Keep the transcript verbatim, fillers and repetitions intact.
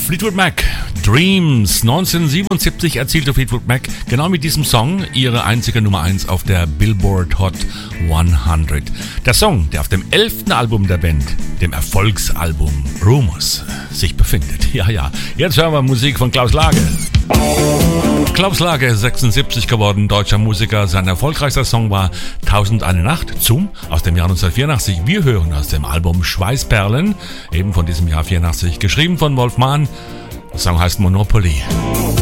Fleetwood Mac, Dreams. neunzehnhundertsiebenundsiebzig erzielte Fleetwood Mac genau mit diesem Song ihre einzige Nummer eins auf der Billboard Hot hundert. Der Song, der auf dem elften Album der Band, dem Erfolgsalbum Rumors, sich befindet. Ja, ja, jetzt hören wir Musik von Klaus Lage. Klaus Lage, sechsundsiebzig geworden, deutscher Musiker. Sein erfolgreichster Song war Tausendundeine Nacht zum, aus dem Jahr neunzehnhundertvierundachtzig. Wir hören aus dem Album Schweißperlen, eben von diesem Jahr vierundachtzig, geschrieben von Wolf Mahn. Der Song heißt Monopoly.